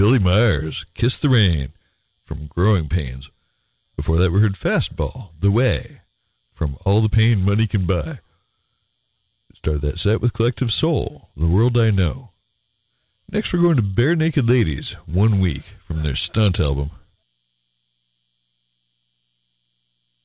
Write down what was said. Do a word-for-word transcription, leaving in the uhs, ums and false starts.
Billy Myers, Kiss the Rain, from Growing Pains. Before that, we heard Fastball, The Way, from All the Pain Money Can Buy. Started that set with Collective Soul, The World I Know. Next, we're going to Bare Naked Ladies, One Week, from their Stunt album.